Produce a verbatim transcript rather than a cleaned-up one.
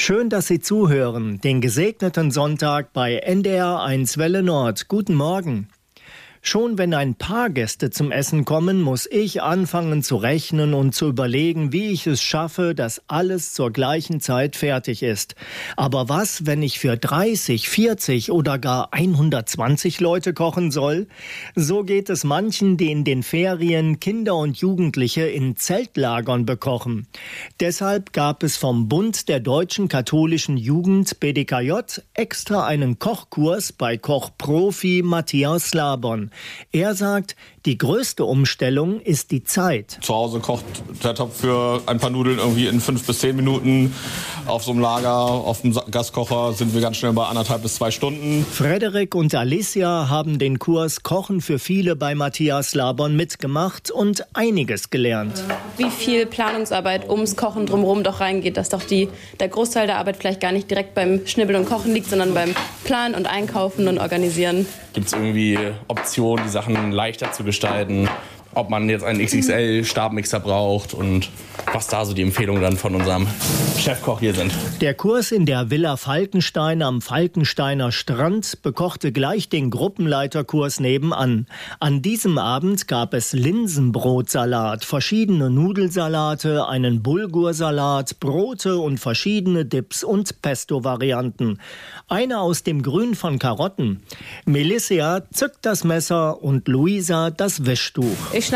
Schön, dass Sie zuhören. Den gesegneten Sonntag bei N D R eins Welle Nord. Guten Morgen. Schon wenn ein paar Gäste zum Essen kommen, muss ich anfangen zu rechnen und zu überlegen, wie ich es schaffe, dass alles zur gleichen Zeit fertig ist. Aber was, wenn ich für dreißig, vierzig oder gar hundertzwanzig Leute kochen soll? So geht es manchen, die in den Ferien Kinder und Jugendliche in Zeltlagern bekochen. Deshalb gab es vom Bund der Deutschen Katholischen Jugend B D K J extra einen Kochkurs bei Kochprofi Matthias Labon. Er sagt, die größte Umstellung ist die Zeit. Zu Hause kocht der Topf für ein paar Nudeln irgendwie in fünf bis zehn Minuten. Auf so einem Lager, auf dem Gaskocher sind wir ganz schnell bei anderthalb bis zwei Stunden. Frederik und Alicia haben den Kurs Kochen für viele bei Matthias Labon mitgemacht und einiges gelernt. Wie viel Planungsarbeit ums Kochen drumherum doch reingeht, dass doch die, der Großteil der Arbeit vielleicht gar nicht direkt beim Schnibbeln und Kochen liegt, sondern beim Planen und Einkaufen und Organisieren. Gibt es irgendwie Optionen, die Sachen leichter zu gestalten? Ob man jetzt einen X X L-Stabmixer braucht und was da so die Empfehlungen dann von unserem Chefkoch hier sind. Der Kurs in der Villa Falkenstein am Falkensteiner Strand bekochte gleich den Gruppenleiterkurs nebenan. An diesem Abend gab es Linsenbrotsalat, verschiedene Nudelsalate, einen Bulgursalat, Brote und verschiedene Dips und Pesto-Varianten. Eine aus dem Grün von Karotten. Melissa zückt das Messer und Luisa das Wischtuch. Ich